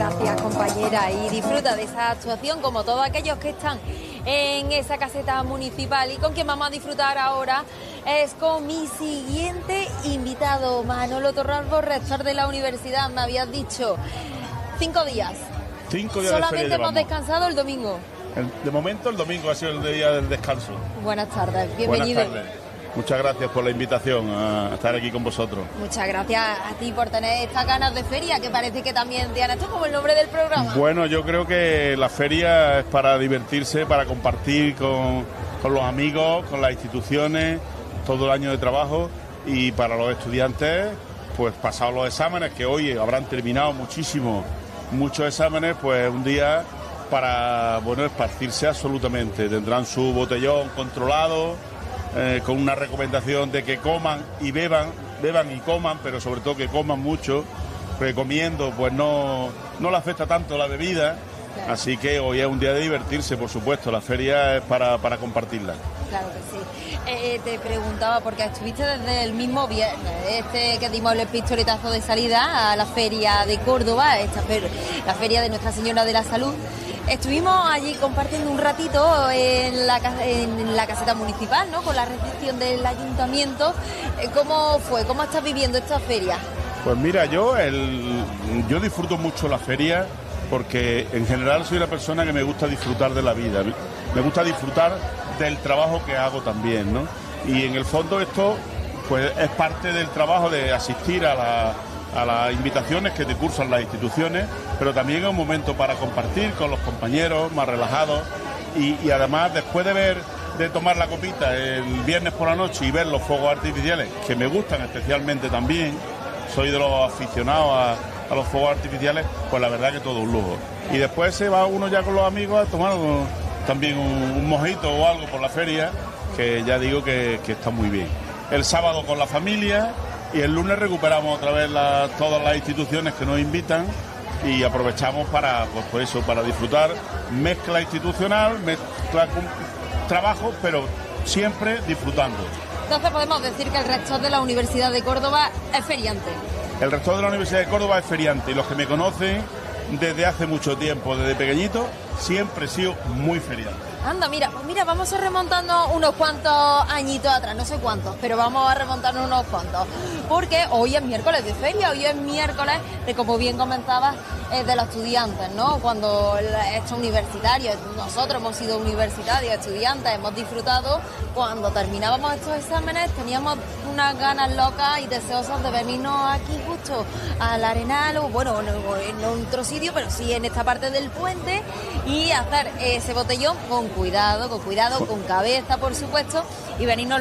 Gracias, compañera, y disfruta de esa actuación como todos aquellos que están en esa caseta municipal. Y con quien vamos a disfrutar ahora es con mi siguiente invitado, Manolo Torralbo, rector de la universidad. Me habías dicho 5 días. 5 días solamente de feria hemos descansado el domingo. De momento el domingo ha sido el día del descanso. Buenas tardes, bienvenido. Buenas tardes. Muchas gracias por la invitación a estar aquí con vosotros. Muchas gracias a ti por tener estas ganas de feria, que parece que también tiene esto como el nombre del programa. Bueno, yo creo que la feria es para divertirse, para compartir con los amigos, con las instituciones, todo el año de trabajo, y para los estudiantes, pues pasados los exámenes, que hoy habrán terminado muchos exámenes, pues un día para, bueno, esparcirse absolutamente. Tendrán su botellón controlado, con una recomendación de que coman y beban y coman, pero sobre todo que coman mucho, porque comiendo pues no le afecta tanto la bebida. Claro. Así que hoy es un día de divertirse, por supuesto, la feria es para compartirla. Claro que sí. Te preguntaba, porque estuviste desde el mismo viernes, que dimos el pistoletazo de salida a la feria de Córdoba, la feria de Nuestra Señora de la Salud. Estuvimos allí compartiendo un ratito en la caseta municipal, ¿no?, con la recepción del ayuntamiento. ¿Cómo fue? ¿Cómo estás viviendo esta feria? Pues mira, yo disfruto mucho la feria porque en general soy una persona que me gusta disfrutar de la vida. Me gusta disfrutar del trabajo que hago también, ¿no? Y en el fondo esto pues es parte del trabajo de asistir a las invitaciones que te cursan las instituciones, pero también es un momento para compartir con los compañeros, más relajados, y además después de tomar la copita el viernes por la noche y ver los fuegos artificiales, que me gustan especialmente también, soy de los aficionados a los fuegos artificiales, pues la verdad que todo un lujo. Y después se va uno ya con los amigos a tomar también un mojito o algo por la feria, que ya digo que está muy bien. El sábado con la familia, y el lunes recuperamos otra vez todas las instituciones que nos invitan y aprovechamos para disfrutar mezcla institucional, mezcla con trabajo, pero siempre disfrutando. Entonces podemos decir que el rector de la Universidad de Córdoba es feriante. El rector de la Universidad de Córdoba es feriante, y los que me conocen desde hace mucho tiempo, desde pequeñito, siempre he sido muy feriante. Anda, mira, vamos a remontarnos unos cuantos añitos atrás, no sé cuántos, pero vamos a remontarnos unos cuantos, porque hoy es miércoles de feria, hoy es miércoles de, como bien comentabas, de los estudiantes, ¿no? Cuando estos universitarios, nosotros hemos sido universitarios, estudiantes, hemos disfrutado, cuando terminábamos estos exámenes teníamos unas ganas locas y deseosas de venirnos aquí justo al Arenal, o bueno, no en otro sitio, pero sí en esta parte del puente, y hacer ese botellón con cuidado, con cabeza, por supuesto, y venirnos